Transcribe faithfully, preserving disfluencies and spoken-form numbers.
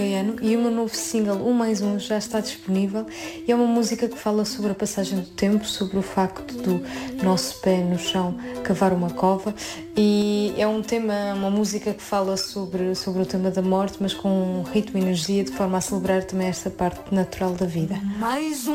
E o meu novo single, um mais um, já está disponível e é uma música que fala sobre a passagem do tempo, sobre o facto do nosso pé no chão cavar uma cova, e é um tema, uma música que fala sobre, sobre o tema da morte, mas com um ritmo e energia de forma a celebrar também esta parte natural da vida. Mais um